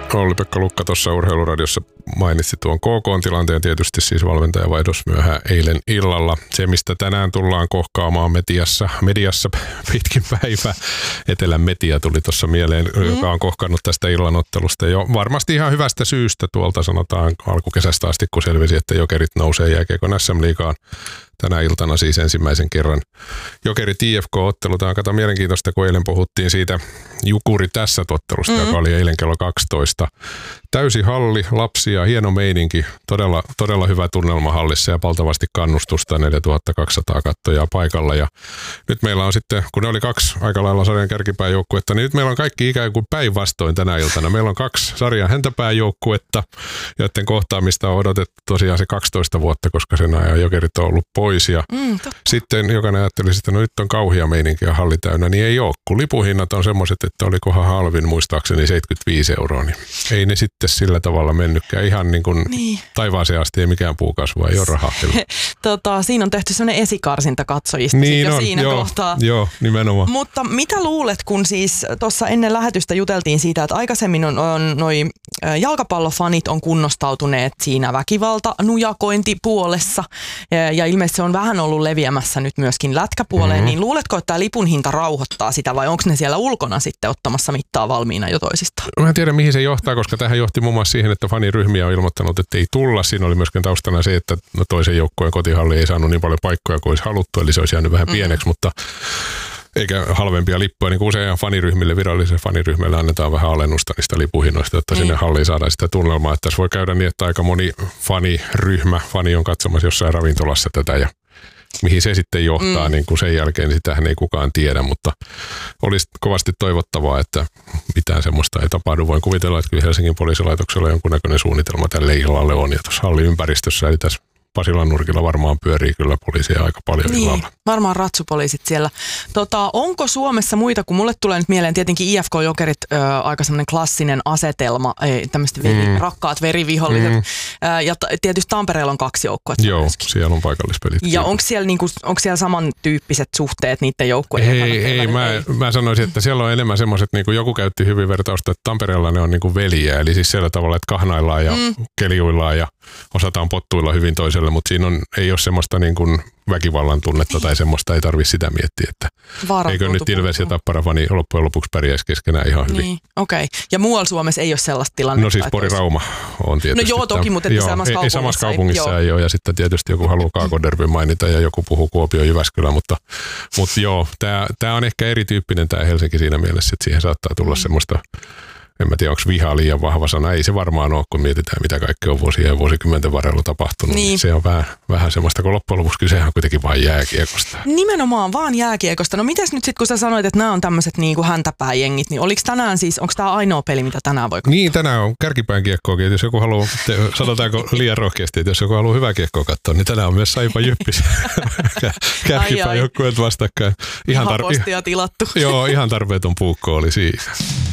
Olli-Pekka Lukka tuossa Urheiluradiossa mainitsi tuon KK-tilanteen, tietysti siis valmentajavaihdos myöhään eilen illalla. Se, mistä tänään tullaan kohkaamaan mediassa pitkin päivää. Etelän media tuli tuossa mieleen, joka on kohkannut tästä illanottelusta jo varmasti ihan hyvästä syystä tuolta sanotaan alkukesästä asti, kun selvisi, että Jokerit nousee jääkiekon SM-liigaan. Tänä iltana siis ensimmäisen kerran Jokerit IFK-ottelu. Tämä on kato mielenkiintoista, kun eilen puhuttiin siitä Jukuri tässä ottelusta, joka oli eilen kello 12. Täysi halli, lapsia, hieno meininki, todella hyvä tunnelma hallissa ja valtavasti kannustusta, 4200 katsojaa paikalla. Ja nyt meillä on sitten, kun ne oli 2 aika lailla sarjan kärkipääjoukkuetta, niin nyt meillä on kaikki ikään kuin päinvastoin tänä iltana. Meillä on 2 sarjan häntäpääjoukkuetta, joiden kohtaamista on odotettu tosiaan se 12 vuotta, koska sen ajan Jokerit on ollut pois. Ja sitten jokainen ajatteli, että no nyt on kauhia meininki ja halli täynnä, niin ei ole, kun lipuhinnat on semmoiset, että olikohan halvin muistaakseni 75 €, niin ei ne sitten sillä tavalla mennytkään ihan niin kuin taivaaseen asti, ei mikään puu kasvaa, ei ole rahaa. Siinä on tehty sellainen esikarsinta katsojista niin on, siinä kohtaa. Joo, nimenomaan. Mutta mitä luulet, kun siis tuossa ennen lähetystä juteltiin siitä, että aikaisemmin on noi jalkapallofanit on kunnostautuneet siinä väkivalta-nujakointipuolessa ja ilmeisesti se on vähän ollut leviämässä nyt myöskin lätkäpuoleen, niin luuletko, että tämä lipun hinta rauhoittaa sitä vai onko ne siellä ulkona sitten ottamassa mittaa valmiina jo toisistaan? Mä en tiedä, mihin se johtaa, koska tähän johti muun muassa siihen, että faniryhmiä on ilmoittanut, että ei tulla. Siinä oli myöskin taustana se, että toisen joukkueen kotihalli ei saanut niin paljon paikkoja kuin olisi haluttu, eli se olisi jäänyt vähän pieneksi, mutta eikä halvempia lippuja, niin kuin usein faniryhmille, virallisille faniryhmille annetaan vähän alennusta niistä lipuhinnoista, jotta sinne halliin saadaan sitä tunnelmaa. Että tässä voi käydä niin, että aika moni fani on katsomassa jossain ravintolassa tätä ja mihin se sitten johtaa, niin kuin sen jälkeen sitähän ei kukaan tiedä, mutta olisi kovasti toivottavaa, että mitään semmoista ei tapahdu. Voin kuvitella, että kyllä Helsingin poliisilaitoksella jonkunnäköinen suunnitelma tälle illalle on ja tuossa halliympäristössä, eli tässä Pasilan nurkilla varmaan pyörii kyllä poliisia aika paljon illalla. Varmaan ratsupoliisit siellä. Onko Suomessa muita, kun mulle tulee nyt mieleen tietenkin IFK-Jokerit aika semmoinen klassinen asetelma, tämmöiset rakkaat veriviholliset. Ja tietysti Tampereella on 2 joukkuetta. Joo, siellä on paikallispelit. Ja onko siellä samantyyppiset suhteet niiden joukkueiden? Ei, mä sanoisin, että siellä on enemmän semmoiset, niin kuin joku käytti hyvin vertausta, että Tampereella ne on niin kuin veljiä, eli siis sillä tavalla, että kahnaillaan ja keljuillaan ja osataan pottuilla hyvin toiselle, mutta siinä ei ole semmoista niin kuin väkivallan tunnetta tai semmoista, ei tarvitse sitä miettiä, että eikö nyt Ilves ja Tappara fani loppujen lopuksi pärjäisi keskenään ihan hyvin. Niin, okei. Ja muualla Suomessa ei ole sellaista tilannetta? No siis Pori-Rauma on tietysti. No joo, toki, mutta samassa kaupungissa ei ole. Ja sitten tietysti joku haluaa Kaakoderbyn mainita ja joku puhuu Kuopio Jyväskylä, mutta joo, tämä on ehkä erityyppinen tämä Helsinki siinä mielessä, että siihen saattaa tulla semmoista. En mä tiedä, onko viha liian vahva sana. Ei se varmaan ole, kun mietitään, mitä kaikkea on vuosien ja vuosikymmenten varrella tapahtunut. Niin. Se on vähän semmoista, kun loppujen lopuksi kysehän on kuitenkin vain jääkiekosta. Nimenomaan vaan jääkiekosta. No mites nyt sitten, kun sä sanoit, että nämä on tämmöiset niinku häntäpääjengit, niin oliko tänään siis, onko tämä ainoa peli, mitä tänään voi katsoa? Niin, tänään on kärkipään kiekkoakin. Jos joku haluaa, sanotaanko liian rohkeasti, että jos joku haluaa hyvää kiekkoa katsoa, niin tänään on myös Saipa Jyppis kärkipään joukkueet vastakkain. Ihan postia tilattu. Joo, ihan tarpeeton puukko oli siinä.